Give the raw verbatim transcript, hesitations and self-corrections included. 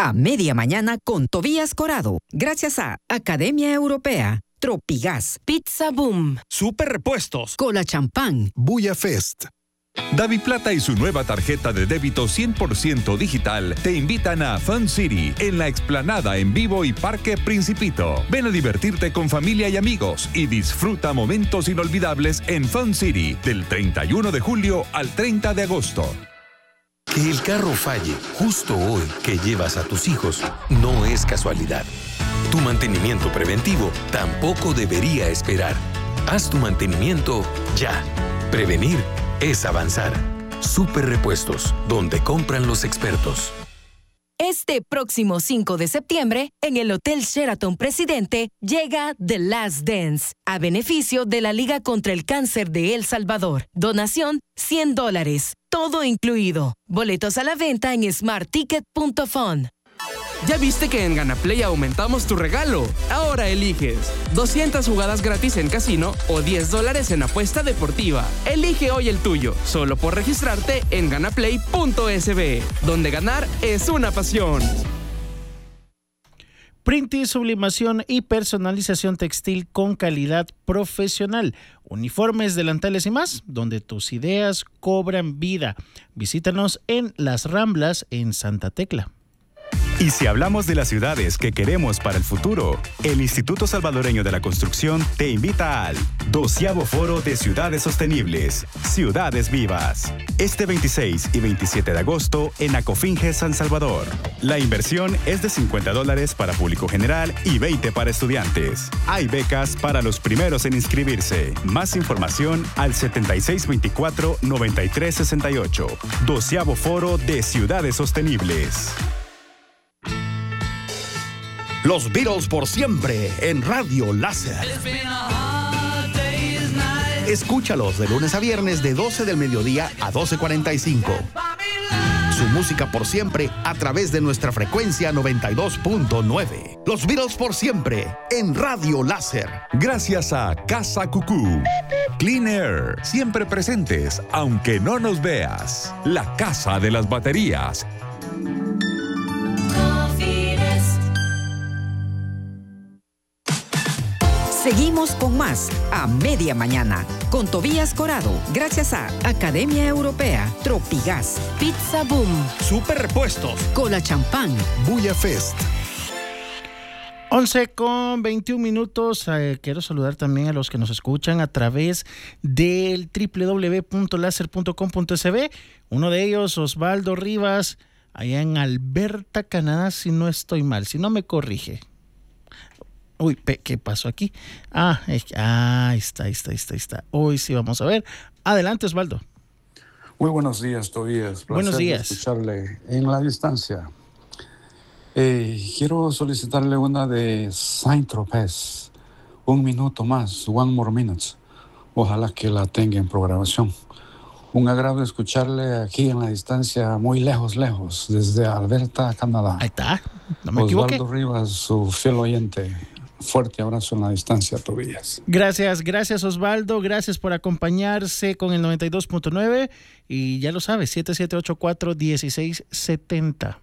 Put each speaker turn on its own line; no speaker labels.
a media mañana con Tobías Corado. Gracias a Academia Europea, Tropigas, Pizza Boom,
Super Repuestos,
Cola Champán,
Buya Fest.
DaviPlata y su nueva tarjeta de débito cien por ciento digital te invitan a Fun City en la explanada en vivo y Parque Principito. Ven a divertirte con familia y amigos y disfruta momentos inolvidables en Fun City del treinta y uno de julio al treinta de agosto.
Que el carro falle justo hoy que llevas a tus hijos no es casualidad. Tu mantenimiento preventivo tampoco debería esperar. Haz tu mantenimiento ya. Prevenir es avanzar. Super Repuestos, donde compran los expertos.
Este próximo cinco de septiembre, en el Hotel Sheraton Presidente, llega The Last Dance, a beneficio de la Liga contra el Cáncer de El Salvador. Donación, cien dólares. Todo incluido. Boletos a la venta en smart ticket punto fun.
¿Ya viste que en Ganaplay aumentamos tu regalo? Ahora eliges doscientas jugadas gratis en casino o diez dólares en apuesta deportiva. Elige hoy el tuyo, solo por registrarte en ganaplay punto es be, donde ganar es una pasión.
Printing, sublimación y personalización textil con calidad profesional. Uniformes, delantales y más, donde tus ideas cobran vida. Visítanos en Las Ramblas en Santa Tecla.
Y si hablamos de las ciudades que queremos para el futuro, el Instituto Salvadoreño de la Construcción te invita al doceavo Foro de Ciudades Sostenibles, Ciudades Vivas, este veintiséis y veintisiete de agosto en Acofinge, San Salvador. La inversión es de cincuenta dólares para público general y veinte para estudiantes. Hay becas para los primeros en inscribirse. Más información al setenta y seis veinticuatro noventa y tres sesenta y ocho. doceavo Foro de Ciudades Sostenibles.
Los Beatles por siempre en Radio Láser. Escúchalos de lunes a viernes de doce del mediodía a doce cuarenta y cinco. Su música por siempre a través de nuestra frecuencia noventa y dos punto nueve. Los Beatles por siempre en Radio Láser.
Gracias a Casa Cucú. Clean Air, siempre presentes, aunque no nos veas. La casa de las baterías.
Seguimos con más a media mañana con Tobías Corado. Gracias a Academia Europea, Tropigas, Pizza Boom,
Super Repuestos,
Cola Champán,
Buya Fest.
once con veintiún minutos. Eh, quiero saludar también a los que nos escuchan a través del doble u doble u doble u punto láser punto com punto es be. Uno de ellos, Osvaldo Rivas, allá en Alberta, Canadá, si no estoy mal, si no me corrige. Uy, ¿qué pasó aquí? Ah, ah, ahí está, ahí está, ahí está, ahí está. Hoy sí vamos a ver. Adelante, Osvaldo.
Muy buenos días, Tobías. Placer
buenos días.
escucharle en la distancia. Eh, quiero solicitarle una de Saint-Tropez. Un minuto más, one more minutes. Ojalá que la tenga en programación. Un agrado escucharle aquí en la distancia, muy lejos, lejos, desde Alberta, Canadá.
Ahí está, no me equivoqué.
Osvaldo Rivas, su fiel oyente. Fuerte abrazo en la distancia, Tobías.
Gracias, gracias Osvaldo, gracias por acompañarse con el noventa y dos punto nueve y ya lo sabes, siete siete ocho cuatro uno seis siete cero.